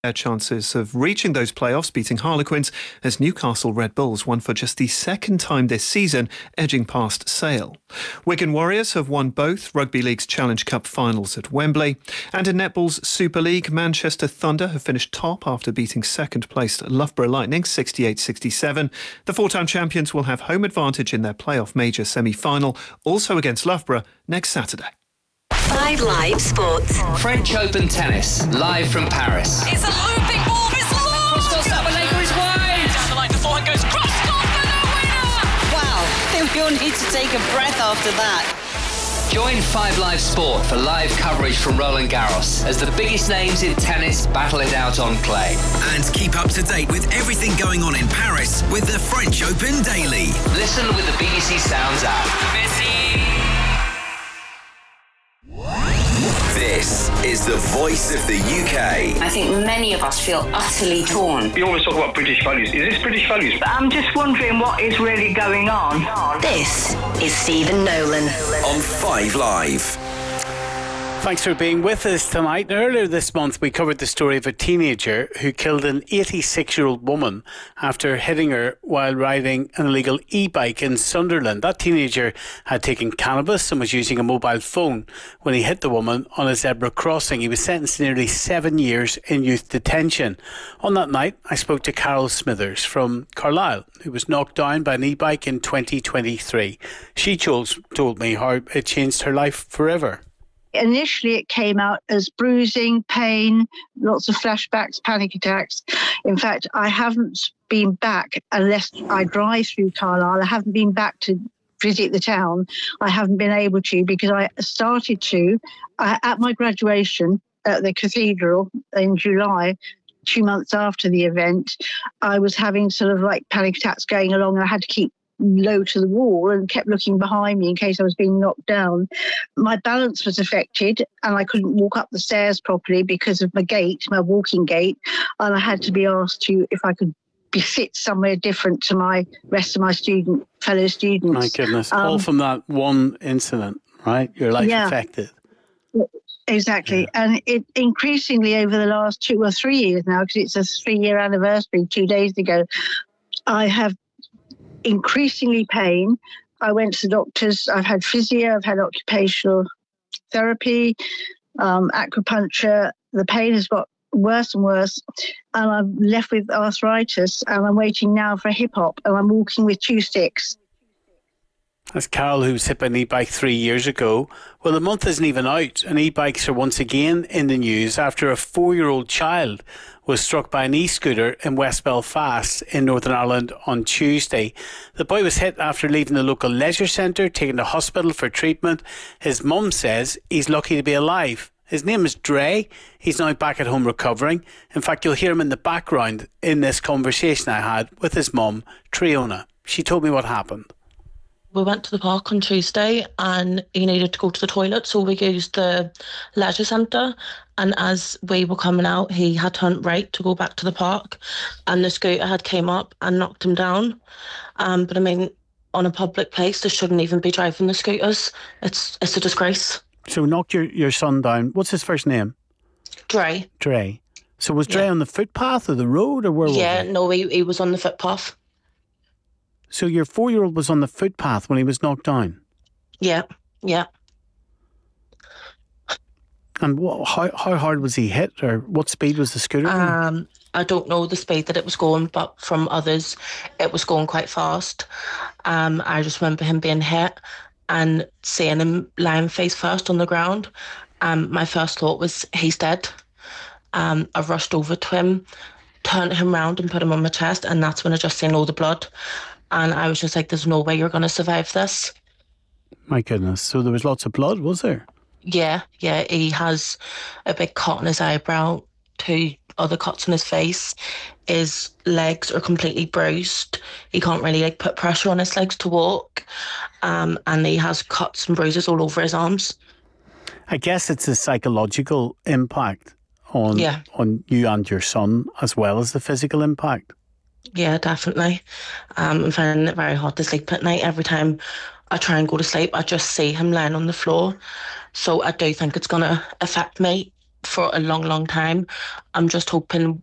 Their chances of reaching those playoffs, beating Harlequins, as Newcastle Red Bulls won for just the second time this season, edging past Sale. Wigan Warriors have won both Rugby League's Challenge Cup finals at Wembley. And in Netball's Super League, Manchester Thunder have finished top after beating second-placed Loughborough Lightning 68-67. The four-time champions will have home advantage in their playoff major semi-final, also against Loughborough, next Saturday. 5 Live Sports. French Open tennis, live from Paris. It's a looping ball, it's long! Sabalenka is wide! Down the line, the forehand goes cross-court for the winner! Wow, I think we all need to take a breath after that. Join 5 Live Sport for live coverage from Roland Garros as the biggest names in tennis battle it out on clay. And keep up to date with everything going on in Paris with the French Open Daily. Listen with the BBC Sounds app. Messi! This is the voice of the UK. I think many of us feel utterly torn. You always talk about British values. Is this British values? I'm just wondering what is really going on. This is Stephen Nolan. On 5 Live. Thanks for being with us tonight. Earlier this month, we covered the story of a teenager who killed an 86-year-old woman after hitting her while riding an illegal e-bike in Sunderland. That teenager had taken cannabis and was using a mobile phone when he hit the woman on a zebra crossing. He was sentenced to nearly 7 years in youth detention. On that night, I spoke to Carol Smithers from Carlisle, who was knocked down by an e-bike in 2023. She told me how it changed her life forever. Initially, it came out as bruising, pain, lots of flashbacks, panic attacks. In fact, I haven't been back unless I drive through Carlisle. I haven't been back to visit the town. I haven't been able to because I started to at my graduation at the cathedral in July. 2 months after the event, I was having sort of like panic attacks going along, and I had to keep low to the wall and kept looking behind me in case I was being knocked down. My balance was affected and I couldn't walk up the stairs properly because of my gait, my walking gait, and I had to be asked if I could sit somewhere different to my rest of my fellow students. My goodness, all from that one incident, right? Your life affected. Exactly. Yeah. And it increasingly over the last 2 or 3 years now, because it's a 3-year anniversary 2 days ago, I have increasingly pain. I went to the doctors. I've had physio, I've had occupational therapy, acupuncture. The pain has got worse and worse, and I'm left with arthritis, and I'm waiting now for a hip hop, and I'm walking with 2 sticks. That's Carol, who was hit by an e-bike 3 years ago. Well, the month isn't even out, and e-bikes are once again in the news after a 4-year-old child was struck by an e-scooter in West Belfast in Northern Ireland on Tuesday. The boy was hit after leaving the local leisure centre, taken to hospital for treatment. His mum says he's lucky to be alive. His name is Dre. He's now back at home recovering. In fact, you'll hear him in the background in this conversation I had with his mum, Triona. She told me what happened. We went to the park on Tuesday and he needed to go to the toilet, so we used the leisure centre, and as we were coming out he had turned right to go back to the park and the scooter had came up and knocked him down. But I mean, on a public place they shouldn't even be driving the scooters. It's a disgrace. So knocked your son down. What's his first name? Dre. So was Dre on the footpath or the road, or where was he? Yeah, no, he was on the footpath. So your 4-year-old was on the footpath when he was knocked down? Yeah. And how hard was he hit, or what speed was the scooter going? I don't know the speed that it was going, but from others it was going quite fast. I just remember him being hit and seeing him lying face first on the ground. My first thought was, he's dead. I rushed over to him, turned him round and put him on my chest, and that's when I just seen all the blood. And I was just like, there's no way you're going to survive this. My goodness. So there was lots of blood, was there? Yeah. He has a big cut on his eyebrow, 2 other cuts on his face. His legs are completely bruised. He can't really put pressure on his legs to walk. And he has cuts and bruises all over his arms. I guess it's a psychological impact on you and your son, as well as the physical impact. Yeah, definitely. I'm finding it very hard to sleep at night. Every time I try and go to sleep, I just see him lying on the floor. So I do think it's going to affect me for a long, long time. I'm just hoping